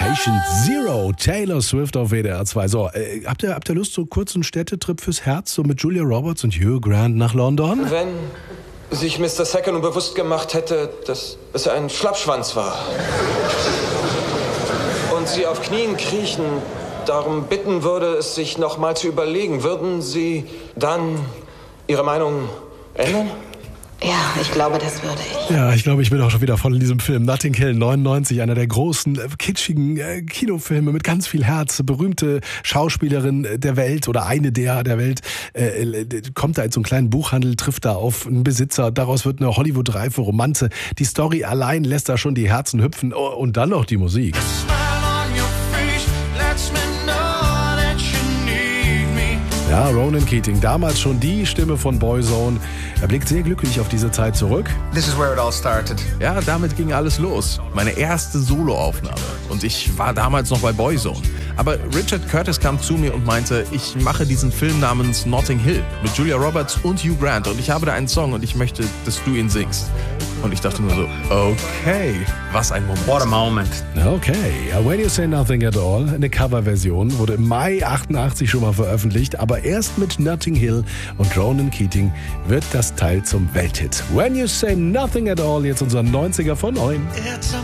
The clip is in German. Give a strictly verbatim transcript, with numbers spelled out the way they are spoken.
Patient Zero, Taylor Swift auf W D R zwei. So, äh, habt ihr, habt ihr Lust, so kurz einen Städtetrip fürs Herz, so mit Julia Roberts und Hugh Grant nach London? Wenn sich Mister Second bewusst gemacht hätte, dass es ein Schlappschwanz war und sie auf Knien kriechen, darum bitten würde, es sich noch mal zu überlegen, würden Sie dann Ihre Meinung ändern? Ja, ich glaube, das würde ich. Ja, ich glaube, ich bin auch schon wieder voll in diesem Film. Notting Hill neunundneunzig, einer der großen, äh, kitschigen äh, Kinofilme mit ganz viel Herz. Berühmte Schauspielerin der Welt oder eine der der Welt äh, äh, kommt da in so einen kleinen Buchhandel, trifft da auf einen Besitzer. Daraus wird eine Hollywood-reife Romanze. Die Story allein lässt da schon die Herzen hüpfen. Oh, und dann noch die Musik. Ja, Ronan Keating, damals schon die Stimme von Boyzone. Er blickt sehr glücklich auf diese Zeit zurück. This is where it all started. Ja, damit ging alles los. Meine erste Soloaufnahme. Und ich war damals noch bei Boyzone. Aber Richard Curtis kam zu mir und meinte, ich mache diesen Film namens Notting Hill mit Julia Roberts und Hugh Grant. Und ich habe da einen Song und ich möchte, dass du ihn singst. Und ich dachte nur so, okay, was ein Moment. What a moment. Okay, When You Say Nothing at All, eine Coverversion, wurde im Mai achtundachtzig schon mal veröffentlicht, aber erst mit Notting Hill und Ronan Keating wird das Teil zum Welthit. When You Say Nothing at All, jetzt unser neunziger von neun.